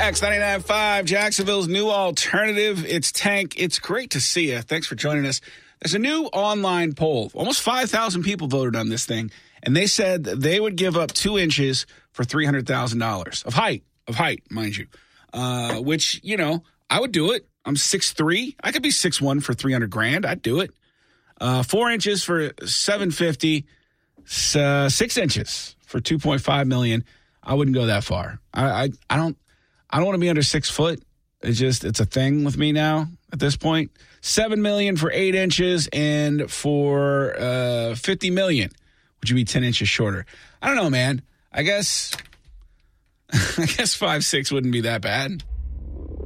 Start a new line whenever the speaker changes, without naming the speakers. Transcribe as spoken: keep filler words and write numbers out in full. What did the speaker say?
X ninety-nine point five, Jacksonville's new alternative. It's Tank. It's great to see you. Thanks for joining us. There's a new online poll. Almost five thousand people voted on this thing, and they said they would give up two inches for three hundred thousand dollars of height, of height, mind you, uh, which, you know, I would do it. I'm six three. I could be six one for three hundred grand. I'd do it. Uh, four inches for seven fifty. Uh, six inches for two point five million. I wouldn't go that far. I, I, I don't, I don't want to be under six foot. It's just, it's a thing with me now at this point. Seven million for eight inches and for uh, fifty million. Would you be ten inches shorter? I don't know, man. I guess, I guess five six wouldn't be that bad.